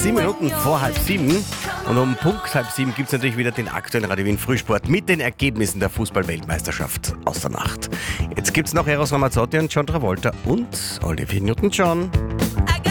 7 Minuten vor halb sieben. Und um Punkt halb sieben gibt es natürlich wieder den aktuellen Radio Wien Frühsport mit den Ergebnissen der Fußball-Weltmeisterschaft aus der Nacht. Jetzt gibt es noch Eros Ramazzotti und John Travolta und Olivia Newton-John.